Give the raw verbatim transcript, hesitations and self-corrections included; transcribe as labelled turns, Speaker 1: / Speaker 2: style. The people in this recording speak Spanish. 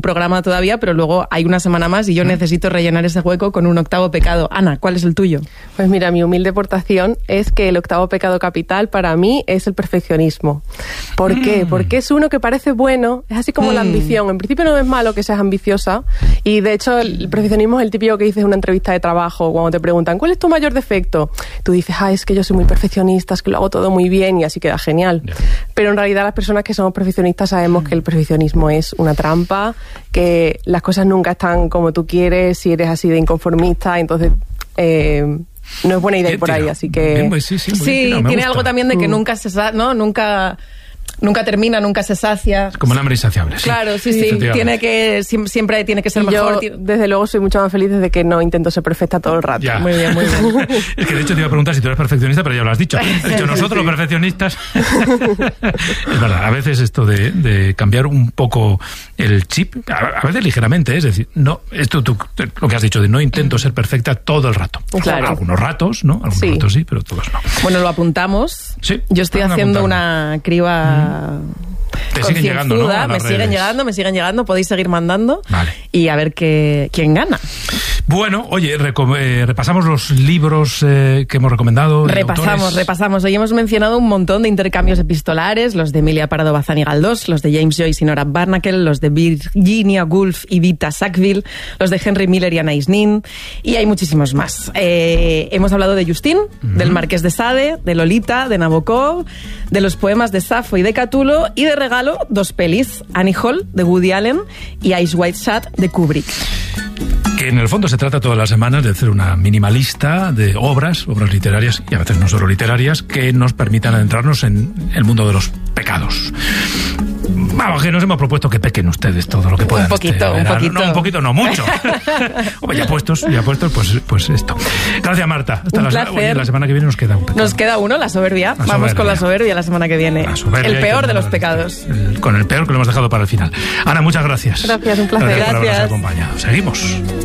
Speaker 1: programa todavía, pero luego hay una semana más y yo necesito rellenar ese hueco con un octavo pecado. Ana, ¿cuál es el tuyo?
Speaker 2: Pues mira, mi humilde aportación es que el octavo pecado capital para mí es el perfeccionismo. ¿Por mm. qué? Porque es uno que parece bueno, es así como mm. la ambición. En principio no es malo que seas ambiciosa y de hecho el perfeccionismo es el típico que dices en una entrevista de trabajo cuando te preguntan ¿cuál es tu mayor defecto? Tú dices, ah, es que yo soy muy perfeccionista, es que lo hago todo muy bien y así queda genial. Yeah. Pero en realidad las personas que somos perfeccionistas sabemos mm. que el perfeccionismo es una trampa, que las cosas nunca están como tú quieres, si eres así de inconformista, entonces eh, no es buena idea ir por ahí, así que...
Speaker 3: Bien, pues sí, sí,
Speaker 1: sí
Speaker 3: tirado,
Speaker 1: tiene
Speaker 3: gusta.
Speaker 1: Algo también de que mm. nunca se sa- ¿no? Nunca... Nunca termina, nunca se sacia.
Speaker 3: Es como el hambre insaciable. Sí.
Speaker 1: Claro, sí, sí. Tiene que, siempre tiene que ser
Speaker 2: y
Speaker 1: mejor.
Speaker 2: Yo, desde luego, soy mucho más feliz desde que no intento ser perfecta todo el rato.
Speaker 3: Ya.
Speaker 1: Muy bien, muy bien.
Speaker 3: Es que de hecho te iba a preguntar si tú eres perfeccionista, pero ya lo has dicho. Has dicho nosotros sí. los perfeccionistas. Es verdad, a veces esto de, de cambiar un poco el chip, a, a veces ligeramente, ¿eh? Es decir, no, esto tú, lo que has dicho de no intento ser perfecta todo el rato.
Speaker 1: Claro.
Speaker 3: Algunos ratos, ¿no? Algunos
Speaker 1: sí.
Speaker 3: ratos sí, pero todos no.
Speaker 1: Bueno, lo apuntamos.
Speaker 3: Sí.
Speaker 1: Yo estoy haciendo una criba... Mm.
Speaker 3: Te siguen llegando, ¿no?
Speaker 1: Me
Speaker 3: redes.
Speaker 1: siguen llegando, me siguen llegando, podéis seguir mandando.
Speaker 3: Vale.
Speaker 1: Y a ver qué, quién gana.
Speaker 3: Bueno, oye, reco- eh, repasamos los libros eh, que hemos recomendado.
Speaker 1: Repasamos,
Speaker 3: autores.
Speaker 1: repasamos. Hoy hemos mencionado un montón de intercambios epistolares, los de Emilia Pardo Bazán y Galdós, los de James Joyce y Nora Barnacle, los de Virginia Woolf y Vita Sackville, los de Henry Miller y Anais Nin, y hay muchísimos más. Eh, hemos hablado de Justin, uh-huh. del Marqués de Sade, de Lolita, de Nabokov, de los poemas de Safo y de Catulo, y de regalo dos pelis, Annie Hall, de Woody Allen, y Ice White Shad, de Kubrick.
Speaker 3: Que en el fondo se trata todas las semanas de hacer una minimalista de obras, obras literarias, y a veces no solo literarias, que nos permitan adentrarnos en el mundo de los pecados. Vamos, que nos hemos propuesto que pequen ustedes todo lo que puedan.
Speaker 1: Un poquito,
Speaker 3: este
Speaker 1: un poquito.
Speaker 3: No, un poquito, no, mucho. Hombre, ya puestos, ya puestos, pues, pues esto. Gracias, Marta. Hasta
Speaker 1: un
Speaker 3: la,
Speaker 1: placer.
Speaker 3: Oye, la semana que viene nos queda un pecado.
Speaker 1: Nos queda uno, la soberbia.
Speaker 3: La
Speaker 1: Vamos
Speaker 3: soberbia.
Speaker 1: con la soberbia la semana que viene.
Speaker 3: El
Speaker 1: peor de los pecados.
Speaker 3: El, con el peor que lo hemos dejado para el final. Ana, muchas gracias.
Speaker 2: Gracias, un placer.
Speaker 3: Gracias por habernos
Speaker 1: Gracias.
Speaker 3: acompañado. Seguimos.